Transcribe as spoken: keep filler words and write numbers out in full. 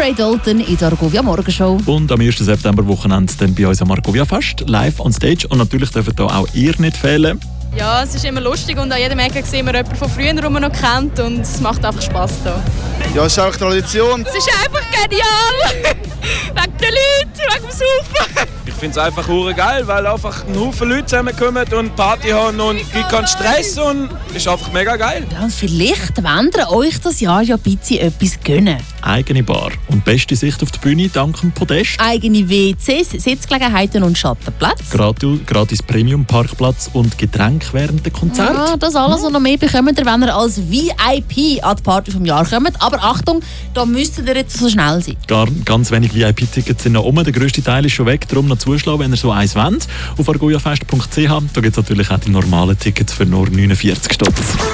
Ray Dalton in der Argovia Morgenshow. Und am ersten September-Wochenende dann bei uns am Argovia Fest, live on stage. Und natürlich dürfen da auch ihr nicht fehlen. Ja, es ist immer lustig und an jedem Ecke sehen wir jemanden von früher, den man noch kennt, und es macht einfach Spass hier. Ja, es ist auch Tradition. Es ist einfach genial! Wegen den Leuten, wegen dem Saufen. Ich finde es einfach hure geil, weil einfach ein Haufen Leute zusammenkommen und Party haben und gibt keinen Stress und ist einfach mega geil. Ja, und vielleicht wollt ihr euch das Jahr ja ein bisschen etwas gönnen. Eigene Bar und beste Sicht auf die Bühne dank dem Podest. Eigene W Cs, Sitzgelegenheiten und Schattenplatz. Gratis, gratis Premium-Parkplatz und Getränke während der Konzerte. Ja, das alles und noch mehr bekommt ihr, wenn ihr als V I P an die Party vom Jahr kommt. Aber Achtung, da müsst ihr jetzt so schnell sein. Gar, ganz wenig V I P-Tickets sind noch um. Der grösste Teil ist schon weg. Darum noch zuschlagen, wenn ihr so eins wollt. Auf argoiafest punkt c h. Da gibt es natürlich auch die normalen Tickets für nur neunundvierzig Stutz.